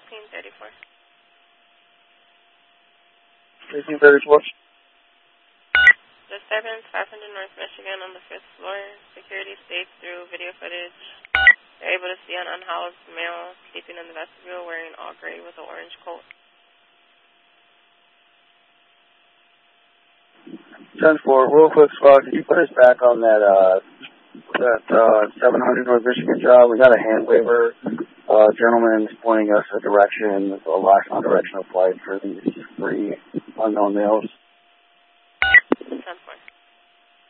1834. 1834. Disturbance, 500 North Michigan on the 5th floor. Security states through video footage they're able to see an unhoused male sleeping in the vestibule wearing all gray with an orange coat. 10-4, real quick, squad, could you put us back on that 700 North Michigan job? We got a hand waiver. Gentleman's pointing us a direction, a last direction of flight for these 3 unknown males.